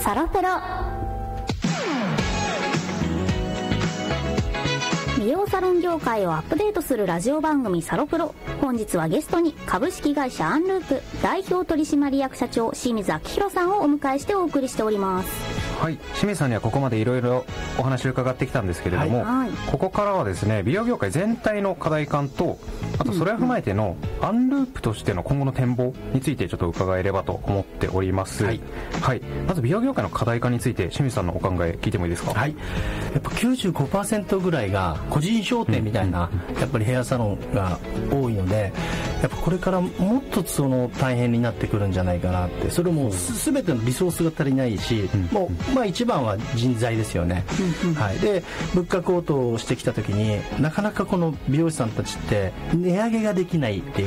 サロプロ。美容サロン業界をアップデートするラジオ番組サロプロ。本日はゲストに株式会社アンループ代表取締役社長清水明宏さんをお迎えしてお送りしております。 はい、清水さんにはここまでいろいろお話を伺ってきたんですけれども、 はい、 ここからはですね、美容業界全体の課題感と、あとそれを踏まえてのアンループとしての今後の展望についてちょっと伺えればと思っております。はい、はい、まず美容業界の課題感について清水さんのお考え聞いてもいいですか？ はい、やっぱ 95% ぐらいが個人商店みたいな、やっぱりヘアサロンが多いので、やっぱこれからもっとその大変になってくるんじゃないかなって。それも全てのリソースが足りないし、もうまあ一番は人材ですよね。はい、で物価高騰してきた時になかなかこの美容師さんたちって値上げができないっていう、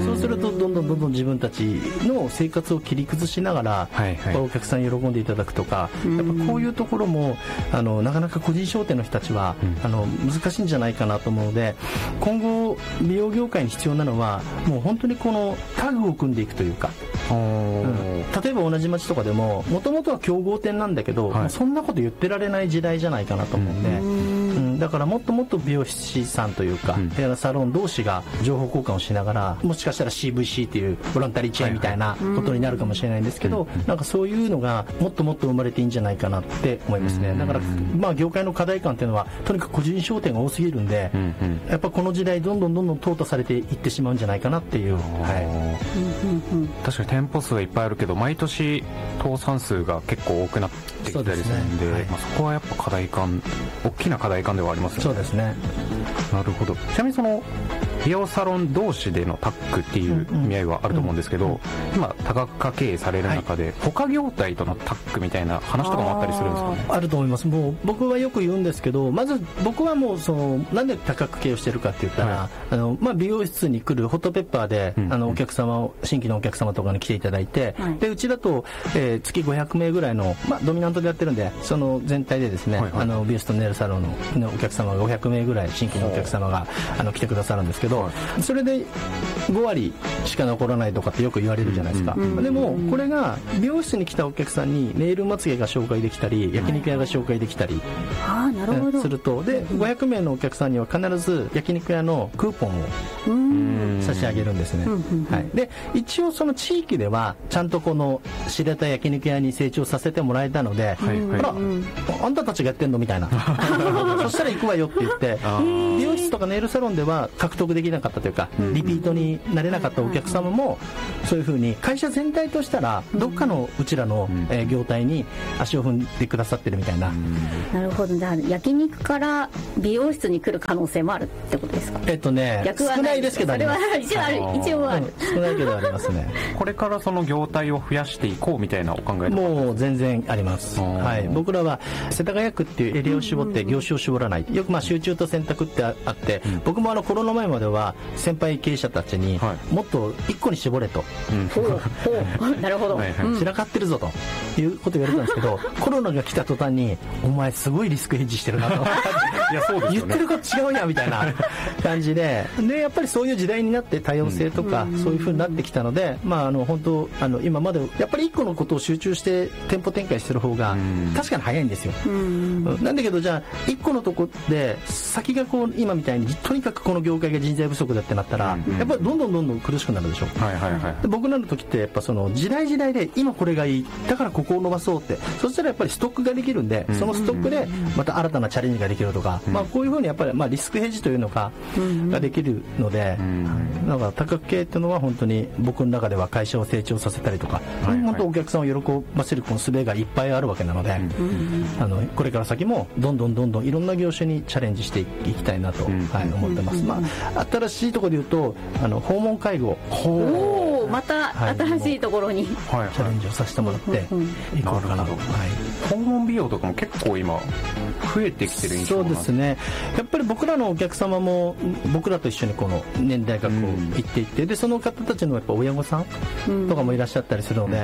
そうするとどんどん自分たちの生活を切り崩しながら、お客さんに喜んでいただくとか、やっぱこういうところもなかなか個人商店の人たちは難しいんじゃないかなと思うので、今後美容業界に必要なのはもう本当にこのタッグを組んでいくというか、例えば同じ町とかでももともとは競合店なんだけど、もうそんなこと言ってられない時代じゃないかなと思うんで、だからもっともっと美容師さんというか、ヘアサロン同士が情報交換をしながら、もしかしたら CVC っていうボランタリーチェーンみたいなことになるかもしれないんですけど、なんかそういうのがもっともっと生まれていいんじゃないかなって思いますね。だからまあ業界の課題感っていうのはとにかく個人商店が多すぎるんで、やっぱこの時代どんどん淘汰されていってしまうんじゃないかなっていう。 確かに店舗数はいっぱいあるけど毎年倒産数が結構多くなってきたりするんで、そこはやっぱ課題感、大きな課題感ではありますよね。 そうですね。 なるほど。ちなみにその美容サロン同士でのタッグっていう意味合いはあると思うんですけど、今多角化経営される中で、他業態とのタッグみたいな話とかもあったりするんですかね？ あると思います。もう僕はよく言うんですけど、まず僕はもうそのなんで多角経営をしてるかって言ったら、まあ美容室に来るホットペッパーで、お客様を新規のお客様とかに来ていただいて、でうちだと、月500名ぐらいの、まあ、ドミナントでやってるんで、その全体でですね、美容室とネイルサロンのお客様が500名ぐらい新規のお客様が来てくださるんですけど、それで5割しか残らないとかってよく言われるじゃないですか。でもこれが美容室に来たお客さんにネイルまつげが紹介できたり、焼肉屋が紹介できたりすると、で500名のお客さんには必ず焼肉屋のクーポンを差し上げるんですね。で一応その地域ではちゃんとこの知れた焼肉屋に成長させてもらえたので、ほらあんたたちがやってんのみたいなそしたら行くわよって言って、美容室とかネイルサロンでは獲得できなかったというか、リピートになれなかったお客様もそういうふうに会社全体としたらどっかのうちらの業態に足を踏んでくださってるみたいな。 なるほど。じゃあ焼肉から美容室に来る可能性もあるってことですか？ 少ないですけどあります。 一応ある。 少ないけどありますね。 これからその業態を増やしていこうみたいなお考えとかもう全然あります。僕らは世田谷区っていうエリアを絞って業種を絞らない。よくまあ集中と選択ってあって、僕もコロナ前までは先輩経営者たちにもっと1個に絞れと、 なるほど、 散らかってるぞということを言われたんですけど、コロナが来た途端にお前すごいリスクヘッジしてるなといやそうですよね、 言ってること違うやみたいな感じでやっぱりそういう時代になって多様性とかそういう風になってきたので、まあ本当今までやっぱり1個のことを集中して店舗展開する方が確かに早いんですよ。なんだけどじゃあ1個のとこで先がこう今みたいにとにかくこの業界が人材不足だってなったら、やっぱりどんどん苦しくなるでしょ。で僕らの時ってやっぱその時代で今これがいいだからここを伸ばそうって、そしたらやっぱりストックができるんで、そのストックでまた新たなチャレンジができるとか、まあこういうふうにやっぱりまあリスクヘッジというのができるので、だから多角経営っていうのは本当に僕の中では会社を成長させたりとか、本当お客さんを喜ばせるこの術がいっぱいあるわけなので、これから先もどんどんいろんな業種にチャレンジしていきたいなと思ってます。まあ新しいところで言うと訪問介護、 また新しいところにチャレンジをさせてもらっていこうかなと。 訪問美容とかも結構今増えてきてる印象そうですね。やっぱり僕らのお客様も僕らと一緒にこの年代がこう行っていって、でその方たちのやっぱ親御さんとかもいらっしゃったりするので、